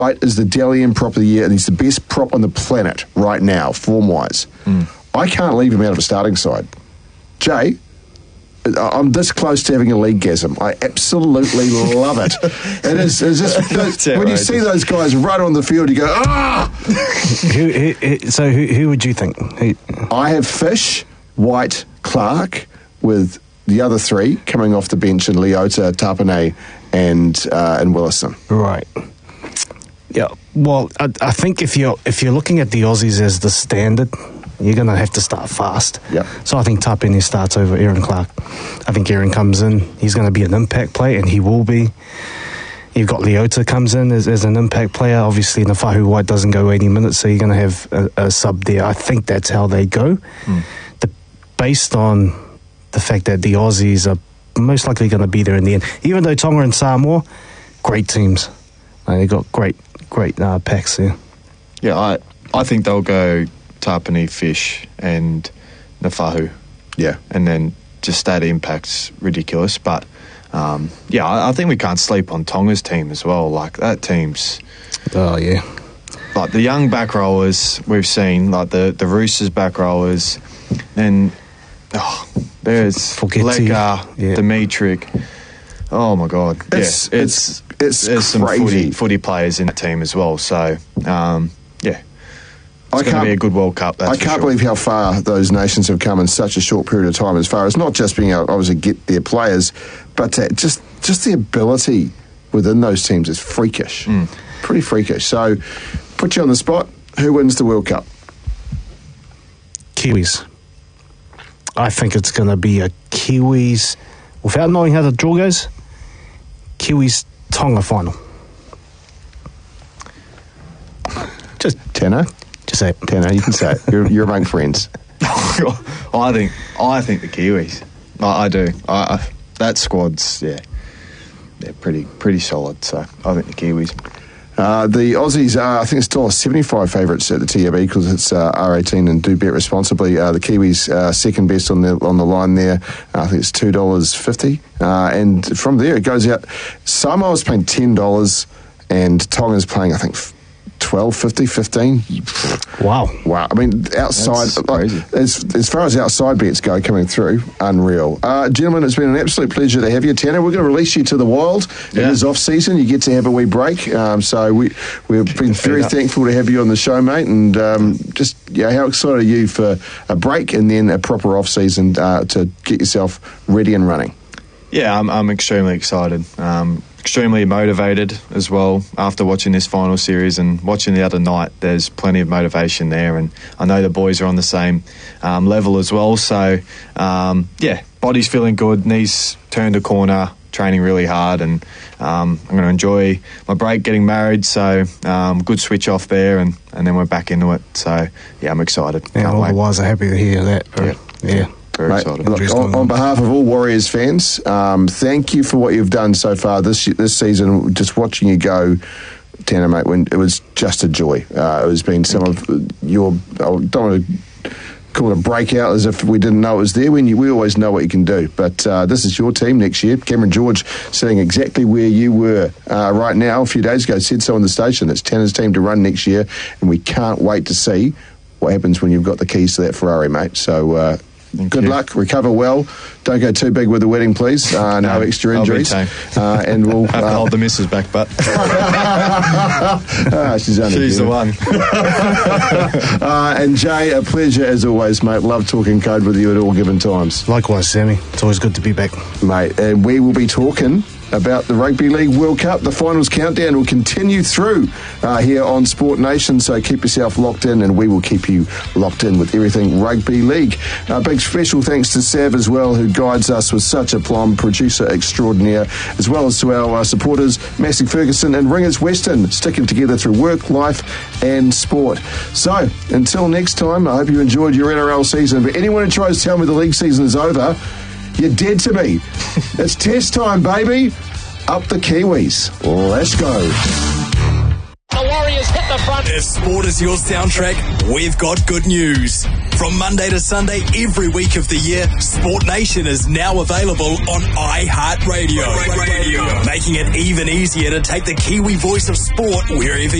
White is the Dalian prop of the year, and he's the best prop on the planet right now, form-wise. I can't leave him out of a starting side. Jay, I'm this close to having a league-gasm. I absolutely love it. It is. It's just when you see those guys run on the field, you go, ah! Who would you think? I have Fish, White, Clark, with the other three coming off the bench in Leota, Tapine, and Willison. Right. Yeah. Well, I think if you're looking at the Aussies as the standard, you're going to have to start fast. Yep. So I think Tapine starts over Aaron Clark. I think Aaron comes in. He's going to be an impact player, and he will be. You've got Leota comes in as an impact player. Obviously, Nafahu White doesn't go 80 minutes, so you're going to have a sub there. I think that's how they go. Based on the fact that the Aussies are most likely going to be there in the end. Even though Tonga and Samoa, great teams. They've got great packs there. Yeah, I think they'll go Tapine, Fish and Nafahu. Yeah. And then just that impact's ridiculous. But, I think we can't sleep on Tonga's team as well. Like, that team's... Oh, yeah. Like, the young back rowers we've seen, like the Roosters back rowers, and... there's Leka, Dimitrik. Oh my God! It's there's some crazy. footy players in that team as well. So it's going to be a good World Cup. I can't believe how far those nations have come in such a short period of time. As far as not just being able to obviously get their players, but just the ability within those teams is freakish, pretty freakish. So, put you on the spot. Who wins the World Cup? Kiwis. I think it's going to be a Kiwis, without knowing how the draw goes, Kiwis-Tonga final. Just Tanner. Just say it. Tanner, you can say it. You're among friends. I think the Kiwis. I do. That squad's, they're pretty solid. So I think the Kiwis. The Aussies are, I think it's $1.75 favourites at the TAB because it's R18 and do bet responsibly. The Kiwis second best on the line there. I think it's $2.50. And from there it goes out. Samoa's paying $10 and Tonga's paying, I think, $12.50, $15. Wow. I mean, outside, as far as outside bets go coming through, unreal. Gentlemen, it's been an absolute pleasure to have you. Tanner, we're going to release you to the wild. Yeah. It is off season. You get to have a wee break. So we've been very thankful to have you on the show, mate. And how excited are you for a break and then a proper off season to get yourself ready and running? Yeah, I'm extremely excited. Extremely motivated as well after watching this final series and watching the other night. There's plenty of motivation there, and I know the boys are on the same level as well. So, body's feeling good, knees turned a corner, training really hard, and I'm going to enjoy my break, getting married. So, good switch off there, and then we're back into it. So, yeah, I'm excited. Yeah, all the Wires are happy to hear that. Yeah. Mate, look, on behalf of all Warriors fans, thank you for what you've done so far this season. Just watching you go, Tanner, mate, when it was just a joy. It has been some of your, I don't want to call it a breakout as if we didn't know it was there. We always know what you can do. But this is your team next year. Cameron George sitting exactly where you were right now a few days ago, said so on the station. It's Tanner's team to run next year, and we can't wait to see what happens when you've got the keys to that Ferrari, mate. So... Good luck, recover well. Don't go too big with the wedding, please. No extra injuries. And we'll have to hold the missus back, but she's the one. And Jay, a pleasure as always, mate. Love talking code with you at all given times. Likewise, Sammy. It's always good to be back, mate. And we will be talking about the Rugby League World Cup. The finals countdown will continue through here on Sport Nation, so keep yourself locked in and we will keep you locked in with everything Rugby League. Big special thanks to Sav as well, who guides us with such aplomb, producer extraordinaire, as well as to our supporters, Massey Ferguson and Ringers Western, sticking together through work, life and sport. So, until next time, I hope you enjoyed your NRL season. But anyone who tries to tell me the league season is over, you're dead to me. It's test time, baby. Up the Kiwis. Let's go. The Warriors hit the front If sport is your soundtrack, we've got good news. From Monday to Sunday, every week of the year, Sport Nation is now available on iHeartRadio, making it even easier to take the Kiwi voice of sport wherever